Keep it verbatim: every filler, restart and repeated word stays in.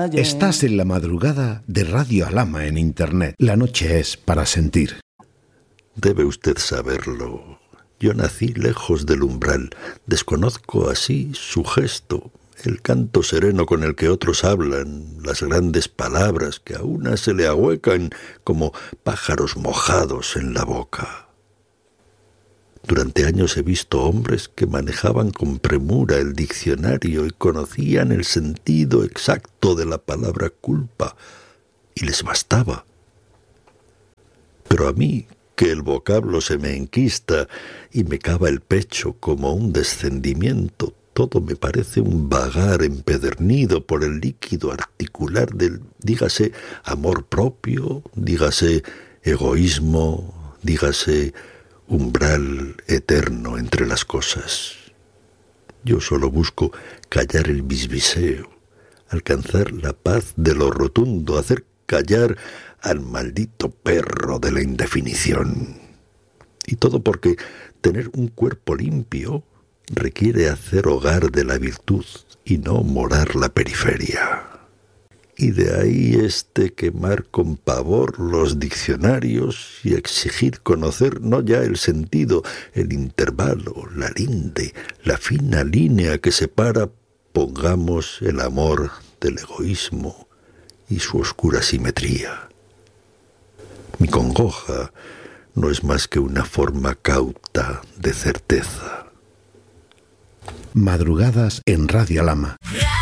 calle. Estás en la madrugada de Radio Alhama en Internet. La noche es para sentir. Debe usted saberlo. Yo nací lejos del umbral. Desconozco así su gesto, el canto sereno con el que otros hablan, las grandes palabras que a una se le ahuecan como pájaros mojados en la boca. Durante años he visto hombres que manejaban con premura el diccionario y conocían el sentido exacto de la palabra culpa, y les bastaba. Pero a mí, que el vocablo se me enquista y me cava el pecho como un descendimiento, todo me parece un vagar empedernido por el líquido articular del, dígase, amor propio, dígase, egoísmo, dígase, umbral eterno entre las cosas. Yo solo busco callar el bisbiseo, alcanzar la paz de lo rotundo, hacer callar al maldito perro de la indefinición. Y todo porque tener un cuerpo limpio requiere hacer hogar de la virtud y no morar la periferia. Y de ahí este quemar con pavor los diccionarios y exigir conocer no ya el sentido, el intervalo, la linde, la fina línea que separa, pongamos, el amor del egoísmo y su oscura simetría. Mi congoja no es más que una forma cauta de certeza. Madrugadas en Radio Alhama.